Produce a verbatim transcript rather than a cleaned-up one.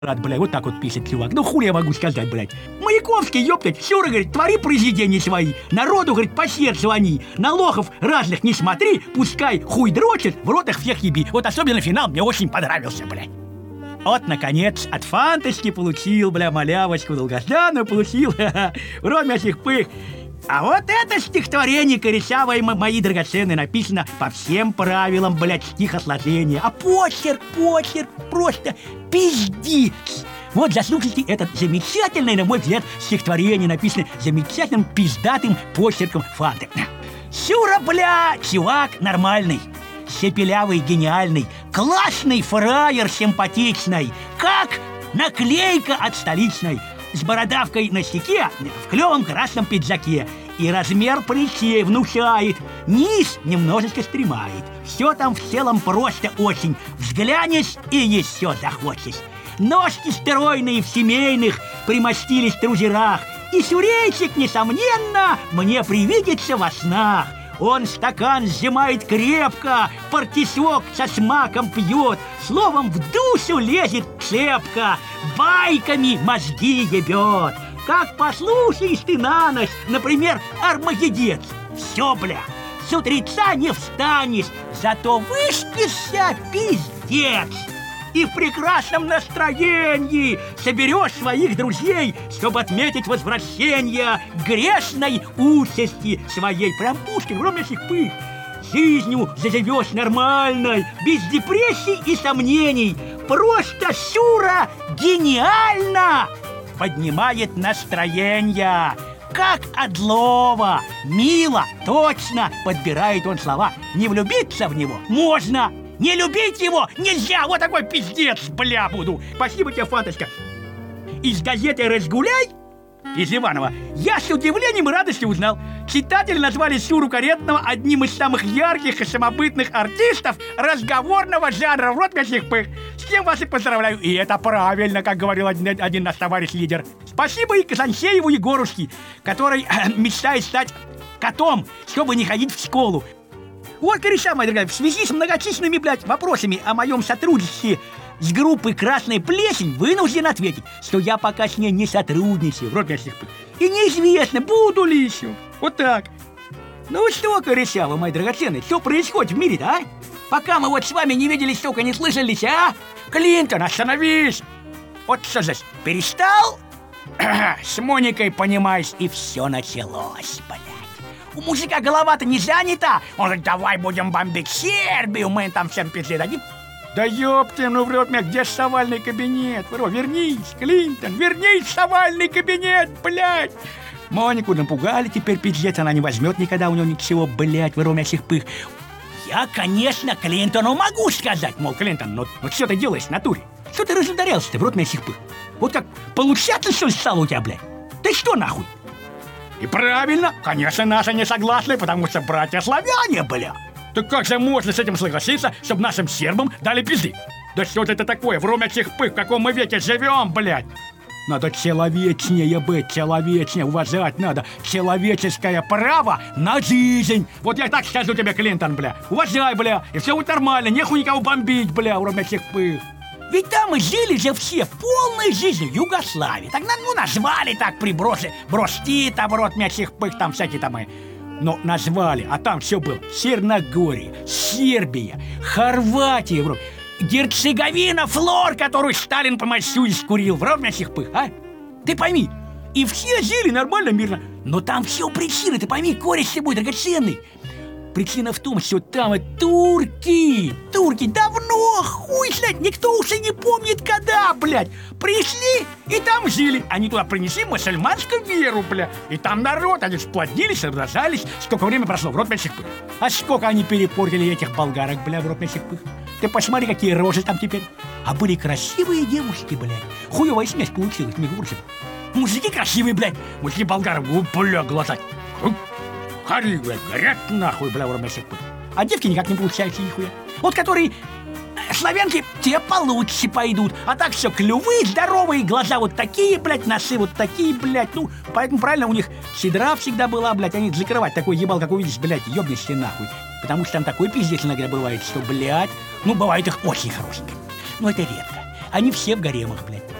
Рад, блядь, вот так вот пишет чувак. Ну хули я могу сказать, блядь. Маяковский, ёптать, Сюра, говорит, твори произведения свои. Народу, говорит, по сердцу звони. На лохов разных не смотри, пускай хуй дрочит, в рот их всех еби. Вот особенно финал мне очень понравился, блядь. Вот, наконец, от фантасти получил, бля, малявочку долгожданную получил. В рот мясих пых. А вот это стихотворение коричавое, мои драгоценные, написано по всем правилам, блядь, стихосложения. А почерк, почерк, просто пиздец. Вот заслушайте этот замечательный, на мой взгляд, стихотворение, написано замечательным пиздатым почерком фанты. Сюра, бля, чувак нормальный, сепелявый, гениальный, классный фраер симпатичный, как наклейка от столичной. С бородавкой на щеке, в клевом красном пиджаке. И размер плечей внушает, низ немножечко стремает. Все там в целом просто очень. Взглянешь и еще захочешь. Ножки стройные в семейных примостились в трузерах. И Сюрейчик, несомненно, мне привидится во снах. Он стакан сжимает крепко, партисок со смаком пьет, словом, в душу лезет цепко, байками мозги ебет. Как послушаешь ты на ночь, например, Армагеддец, все, бля, с утреца не встанешь, зато выспишься, пиздец. И в прекрасном настроении соберешь своих друзей, чтобы отметить возвращение грешной участи своей. Прям Пушкин, кроме всех пых. Жизнью заживешь нормальной, без депрессий и сомнений. Просто Сюра гениально поднимает настроение. Как Одлова. Мило, точно подбирает он слова. Не влюбиться в него можно. Не любить его нельзя! Вот такой пиздец, бля, буду! Спасибо тебе, фанточка! Из газеты «Разгуляй» из Иванова я с удивлением и радостью узнал. Читатели назвали Сюру Каретного одним из самых ярких и самобытных артистов разговорного жанра. В рот мясных пых! С кем вас и поздравляю! И это правильно, как говорил один, один наш товарищ-лидер. Спасибо и Казанцееву Егорушке, который э, мечтает стать котом, чтобы не ходить в школу. Вот, кореша, мои дорогие, в связи с многочисленными, блядь, вопросами о моем сотрудничестве с группой «Красная плесень» вынужден ответить, что я пока с ней не сотрудничаю. В рот мясных пых. И неизвестно, буду ли еще. Вот так. Ну что, кореша, вы, мои драгоценные, что происходит в мире-то, а? Пока мы вот с вами не виделись, сука, не слышались, а? Клинтон, остановись! Вот что здесь, перестал? С Моникой, понимаешь, и все началось, блядь. У мужика голова-то не занята. Он говорит, давай будем бомбить Сербию, мы там всем пизды дадим. Да ёпты, ну врет меня, где ж совальный кабинет? Вро, вернись, Клинтон, вернись в совальный кабинет, блядь. Монику напугали, теперь пиздец, она не возьмет никогда у него ничего, блядь, вро, мясих пых. Я, конечно, Клинтону могу сказать, мол, Клинтон, ну, ну что ты делаешь в натуре? Что ты разударялся-то, в рот мясих пых? Вот как получаться что ли стало у тебя, блядь? Ты что нахуй? И правильно, конечно, наши не согласны, потому что братья-славяне, бля. Так как же можно с этим согласиться, чтобы нашим сербам дали пизды? Да что это такое, в ромячих пых, в каком мы веке живем, блядь? Надо человечнее быть, человечнее, уважать надо. Человеческое право на жизнь. Вот я так скажу тебе, Клинтон, бля. Уважай, бля, и все будет нормально, нехуй никого бомбить, бля, в ромячих пых. Ведь там мы жили же все полной жизнью Югославии. Так ну назвали так прибросы. Брости там, рот мясих пых, там всякие там и. Ну, назвали, а там все было. Черногория, Сербия, Хорватия, вроде. Герцеговина, флор, которую Сталин по мощу искурил. В рот мясих пых, а? Ты пойми, и все жили нормально, мирно. Но там все причины, ты пойми, кореш с тобой драгоценный. Причина в том, что там турки, турки давно, хуй знает, никто уже не помнит когда, блядь, пришли и там жили. Они туда принесли мусульманскую веру, бля, и там народ, они сплотнились, размножались. Сколько времени прошло, в рот мясих пых. А сколько они перепортили этих болгарок, бля, в рот мясих пых. Ты посмотри, какие рожи там теперь. А были красивые девушки, блядь. Хуевая смесь получилась, не говорю. Мужики красивые, блядь, мужики болгары, бля, глаза. Хари, блядь, горят нахуй, бля, в ромесик. А девки никак не получаются, нихуя. Вот которые славянки, те получше пойдут. А так все, клювы здоровые, глаза вот такие, блядь, носы вот такие, блядь. Ну, поэтому правильно у них седра всегда была, блядь, они закрывать такой ебал, как увидишь, блядь, ебнешься нахуй. Потому что там такой пиздец иногда бывает, что, блядь, ну, бывает их очень хорошенько. Но это редко. они все в гаремах, блядь.